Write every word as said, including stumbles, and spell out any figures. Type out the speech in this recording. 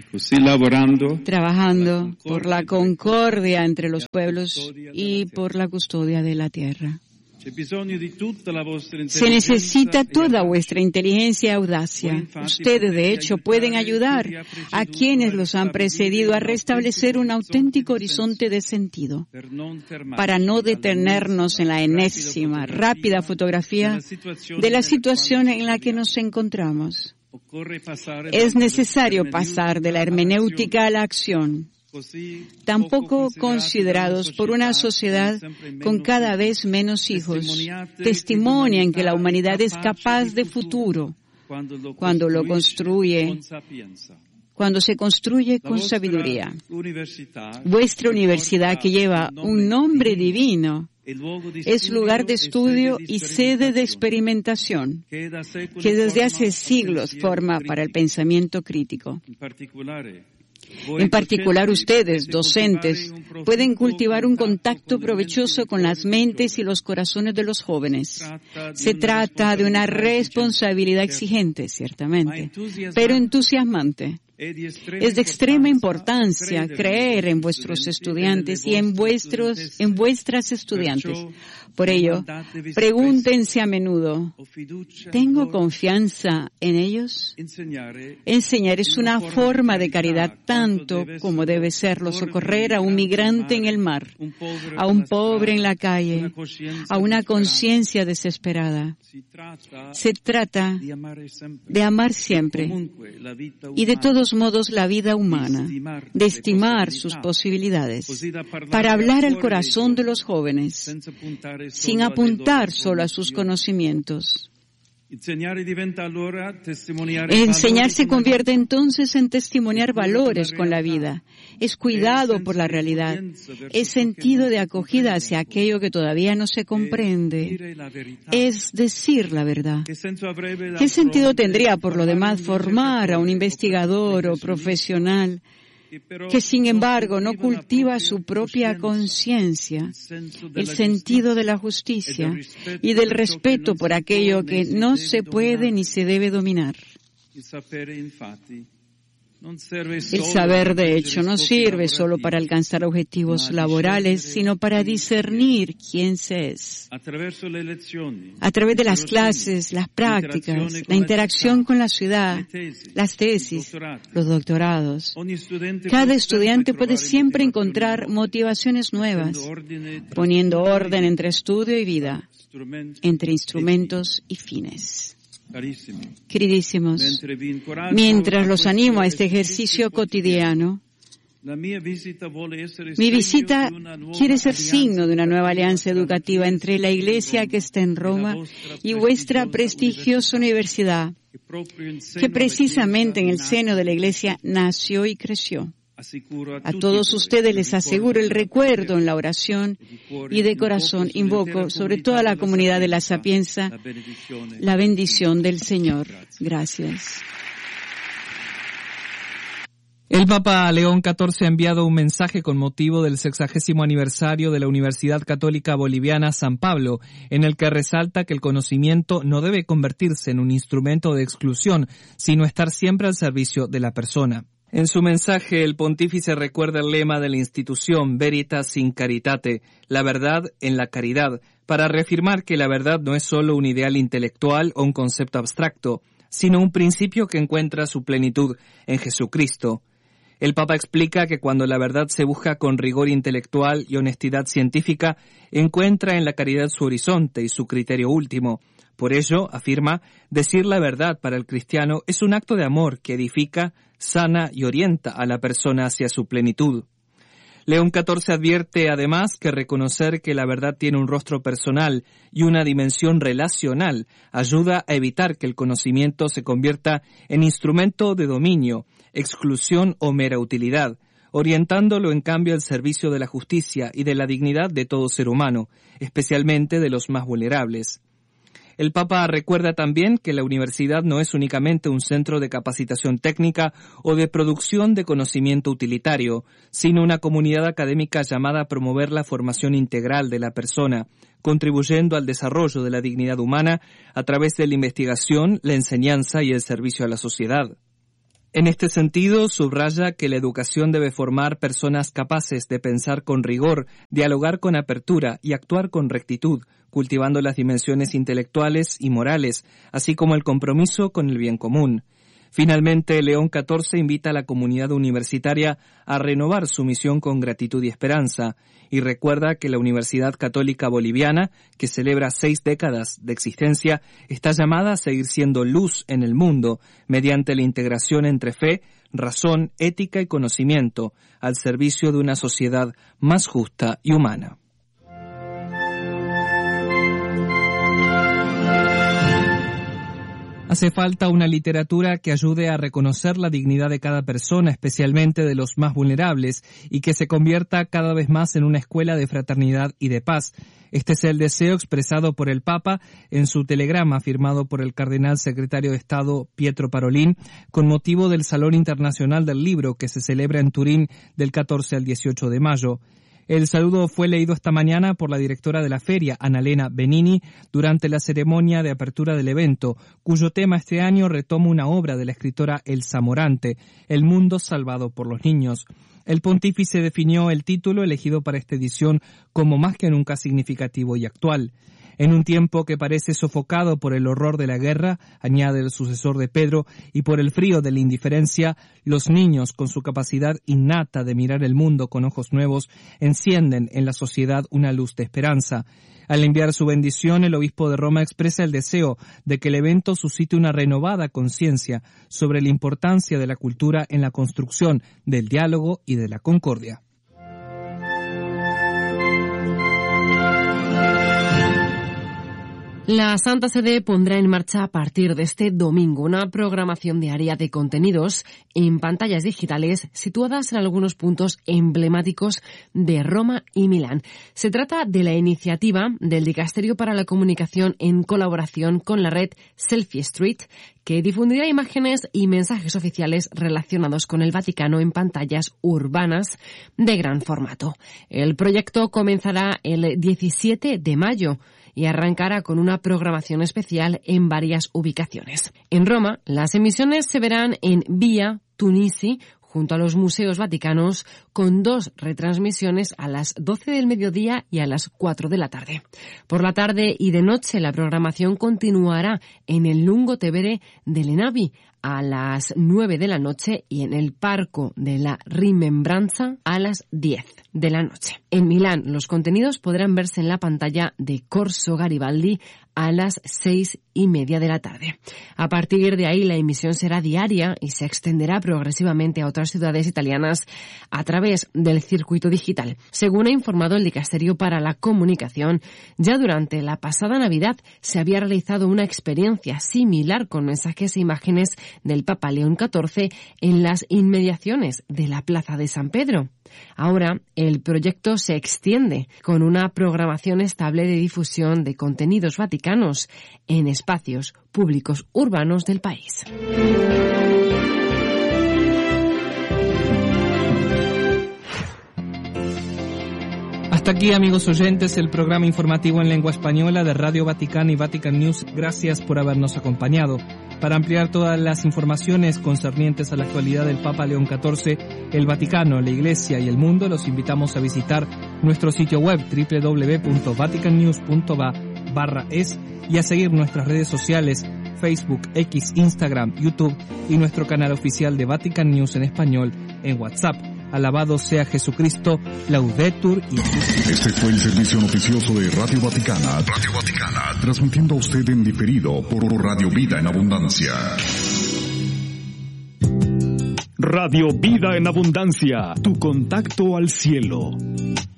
trabajando por la concordia entre los pueblos y por la custodia de la tierra. Se necesita toda vuestra inteligencia y audacia. Ustedes, de hecho, pueden ayudar a quienes los han precedido a restablecer un auténtico horizonte de sentido, para no detenernos en la enésima, rápida fotografía de la situación en la que nos encontramos. Es necesario pasar de la hermenéutica a la acción, tampoco considerados por una sociedad con cada vez menos hijos. Testimonian que la humanidad es capaz de futuro cuando lo construye, cuando se construye con sabiduría. Vuestra universidad, que lleva un nombre divino, es lugar de estudio y sede de experimentación, que desde hace siglos forma para el pensamiento crítico. En particular, ustedes, docentes, pueden cultivar un contacto provechoso con las mentes y los corazones de los jóvenes. Se trata de una responsabilidad exigente, ciertamente, pero entusiasmante. Es de extrema importancia creer en vuestros estudiantes y en vuestros, en vuestras estudiantes. Por ello, pregúntense a menudo, ¿tengo confianza en ellos? Enseñar es una forma de caridad tanto como debe serlo socorrer a un migrante en el mar, a un pobre en la calle, a una conciencia desesperada. Se trata de amar siempre y de todos modos la vida humana, de estimar sus posibilidades, para hablar al corazón de los jóvenes, sin apuntar solo a sus conocimientos. Enseñar se convierte entonces en testimoniar valores con la vida. Es cuidado por la realidad. Es sentido de acogida hacia aquello que todavía no se comprende. Es decir la verdad. ¿Qué sentido tendría, por lo demás, formar a un investigador o profesional que sin embargo no cultiva su propia conciencia, el sentido de la justicia y del respeto por aquello que no se puede ni se debe dominar? El saber, de hecho, no sirve solo para alcanzar objetivos laborales, sino para discernir quién se es. A través de las clases, las prácticas, la interacción con la ciudad, las tesis, los doctorados, cada estudiante puede siempre encontrar motivaciones nuevas, poniendo orden entre estudio y vida, entre instrumentos y fines. Queridísimos, mientras los animo a este ejercicio cotidiano, mi visita quiere ser signo de una nueva alianza educativa entre la Iglesia que está en Roma y vuestra prestigiosa universidad, que precisamente en el seno de la Iglesia nació y creció. A todos ustedes les aseguro el recuerdo en la oración y de corazón invoco sobre toda la comunidad de la Sapienza la bendición del Señor. Gracias. El Papa León catorce ha enviado un mensaje con motivo del sexagésimo aniversario de la Universidad Católica Boliviana San Pablo, en el que resalta que el conocimiento no debe convertirse en un instrumento de exclusión, sino estar siempre al servicio de la persona. En su mensaje, el pontífice recuerda el lema de la institución Veritas in Caritate, la verdad en la caridad, para reafirmar que la verdad no es solo un ideal intelectual o un concepto abstracto, sino un principio que encuentra su plenitud en Jesucristo. El Papa explica que cuando la verdad se busca con rigor intelectual y honestidad científica, encuentra en la caridad su horizonte y su criterio último. Por ello, afirma, decir la verdad para el cristiano es un acto de amor que edifica, sana y orienta a la persona hacia su plenitud. León catorce advierte además que reconocer que la verdad tiene un rostro personal y una dimensión relacional ayuda a evitar que el conocimiento se convierta en instrumento de dominio, exclusión o mera utilidad, orientándolo en cambio al servicio de la justicia y de la dignidad de todo ser humano, especialmente de los más vulnerables. El Papa recuerda también que la universidad no es únicamente un centro de capacitación técnica o de producción de conocimiento utilitario, sino una comunidad académica llamada a promover la formación integral de la persona, contribuyendo al desarrollo de la dignidad humana a través de la investigación, la enseñanza y el servicio a la sociedad. En este sentido, subraya que la educación debe formar personas capaces de pensar con rigor, dialogar con apertura y actuar con rectitud, cultivando las dimensiones intelectuales y morales, así como el compromiso con el bien común. Finalmente, León catorce invita a la comunidad universitaria a renovar su misión con gratitud y esperanza, y recuerda que la Universidad Católica Boliviana, que celebra seis décadas de existencia, está llamada a seguir siendo luz en el mundo mediante la integración entre fe, razón, ética y conocimiento, al servicio de una sociedad más justa y humana. Hace falta una literatura que ayude a reconocer la dignidad de cada persona, especialmente de los más vulnerables, y que se convierta cada vez más en una escuela de fraternidad y de paz. Este es el deseo expresado por el Papa en su telegrama firmado por el cardenal secretario de Estado Pietro Parolin con motivo del Salón Internacional del Libro que se celebra en Turín del catorce al dieciocho de mayo. El saludo fue leído esta mañana por la directora de la feria, Annalena Benini, durante la ceremonia de apertura del evento, cuyo tema este año retoma una obra de la escritora Elsa Morante, El mundo salvado por los niños. El pontífice definió el título elegido para esta edición como más que nunca significativo y actual. En un tiempo que parece sofocado por el horror de la guerra, añade el sucesor de Pedro, y por el frío de la indiferencia, los niños, con su capacidad innata de mirar el mundo con ojos nuevos, encienden en la sociedad una luz de esperanza. Al enviar su bendición, el obispo de Roma expresa el deseo de que el evento suscite una renovada conciencia sobre la importancia de la cultura en la construcción del diálogo y de la concordia. La Santa Sede pondrá en marcha a partir de este domingo una programación diaria de contenidos en pantallas digitales situadas en algunos puntos emblemáticos de Roma y Milán. Se trata de la iniciativa del Dicasterio para la Comunicación en colaboración con la red Selfie Street, que difundirá imágenes y mensajes oficiales relacionados con el Vaticano en pantallas urbanas de gran formato. El proyecto comenzará el diecisiete de mayo y arrancará con una programación especial en varias ubicaciones. En Roma, las emisiones se verán en Vía Tunisi, junto a los museos vaticanos, con dos retransmisiones a las doce del mediodía y a las cuatro de la tarde. Por la tarde y de noche, la programación continuará en el Lungo Tevere de Lenavi a las nueve de la noche y en el Parco de la Rimembranza a las diez de la noche. En Milán, los contenidos podrán verse en la pantalla de Corso Garibaldi a las seis y media de la tarde. A partir de ahí, la emisión será diaria y se extenderá progresivamente a otras ciudades italianas a través del circuito digital. Según ha informado el Dicasterio para la Comunicación, ya durante la pasada Navidad se había realizado una experiencia similar con mensajes e imágenes del Papa León catorce en las inmediaciones de la Plaza de San Pedro. Ahora, el proyecto se extiende con una programación estable de difusión de contenidos vaticanos en espacios públicos urbanos del país. Hasta aquí, amigos oyentes, el programa informativo en lengua española de Radio Vaticana y Vatican News. Gracias por habernos acompañado. Para ampliar todas las informaciones concernientes a la actualidad del Papa León catorce, el Vaticano, la Iglesia y el mundo, los invitamos a visitar nuestro sitio web doble u doble u doble u punto vatican news punto va barra es y a seguir nuestras redes sociales Facebook, X, Instagram, YouTube y nuestro canal oficial de Vatican News en español en WhatsApp. Alabado sea Jesucristo, Laudetur y Este fue el servicio noticioso de Radio Vaticana, Radio Vaticana, transmitiendo a usted en diferido por Radio Vida en Abundancia. Radio Vida en Abundancia, tu contacto al cielo.